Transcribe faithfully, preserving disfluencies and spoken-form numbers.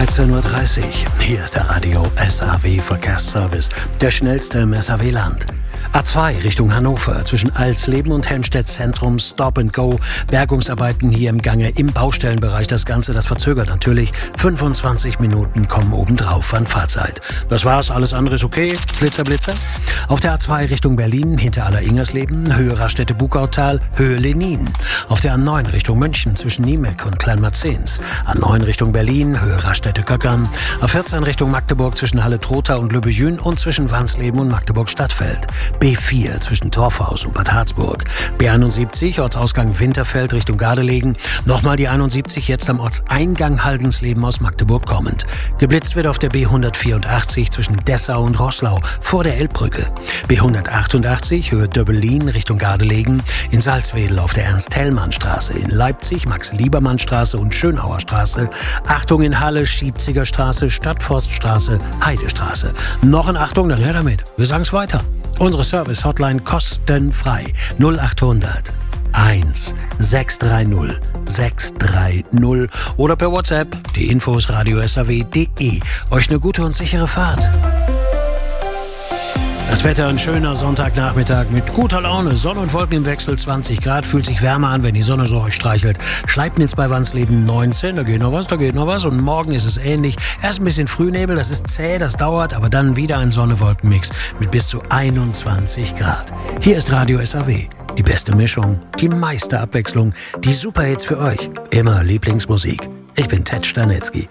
vierzehn Uhr dreißig. Hier ist der Radio S A W Verkehrsservice, der schnellste im S A W-Land. A zwei Richtung Hannover, zwischen Alsleben und Helmstedt Zentrum, Stop and Go. Bergungsarbeiten hier im Gange im Baustellenbereich. Das Ganze, das verzögert natürlich. fünfundzwanzig Minuten kommen obendrauf an Fahrzeit. Das war's, alles andere ist okay. Blitzer, Blitzer. Auf der A zwei Richtung Berlin, hinter Aller-Ingersleben, Höhe Raststätte-Bukautal, Höhe Lenin. Auf der A neun Richtung München, zwischen Niemek und Kleinmarzens. A neun Richtung Berlin, Höhe Raststätte-Göckern. A vierzehn Richtung Magdeburg, zwischen Halle-Trotha und Lübbejün und zwischen Wansleben und Magdeburg-Stadtfeld. B vier zwischen Torfhaus und Bad Harzburg. B einundsiebzig Ortsausgang Winterfeld Richtung Gardelegen. Nochmal die einundsiebzig jetzt am Ortseingang Haldensleben aus Magdeburg kommend. Geblitzt wird auf der B hundertvierundachtzig zwischen Dessau und Roßlau vor der Elbbrücke. B hundertachtundachtzig Höhe Döbbelin Richtung Gardelegen. In Salzwedel auf der Ernst-Thälmann-Straße. In Leipzig Max-Liebermann-Straße und Schönauer Straße. Achtung in Halle Schiebziger Straße, Stadtforststraße, Heidestraße. Noch in Achtung, dann her damit. Wir sagen's weiter. Unsere Service-Hotline kostenfrei. null achthundert eins sechs drei null sechs drei null oder per WhatsApp. Die Infos radio s a w punkt de. Euch eine gute und sichere Fahrt. Das Wetter ein schöner Sonntagnachmittag mit guter Laune, Sonne und Wolken im Wechsel, zwanzig Grad, fühlt sich wärmer an, wenn die Sonne so euch streichelt. Schleipnitz bei Wansleben neunzehn, da geht noch was, da geht noch was und morgen ist es ähnlich. Erst ein bisschen Frühnebel, das ist zäh, das dauert, aber dann wieder ein Sonne-Wolken-Mix mit bis zu einundzwanzig Grad. Hier ist Radio S A W, die beste Mischung, die meiste Abwechslung, die Superhits für euch, immer Lieblingsmusik. Ich bin Ted Stanitzky.